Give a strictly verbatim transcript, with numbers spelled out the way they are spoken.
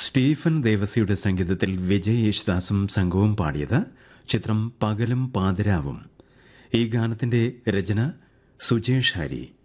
Stephen ദേവസിയുടെ സംഗീതത്തിൽ വിജയ് യേശുദാസും സംഘവും പാടിയത് ചിത്രം പകലും പാതിരാവും. ഈ ഗാനത്തിന്റെ രചന സുജേഷ് ഹരി.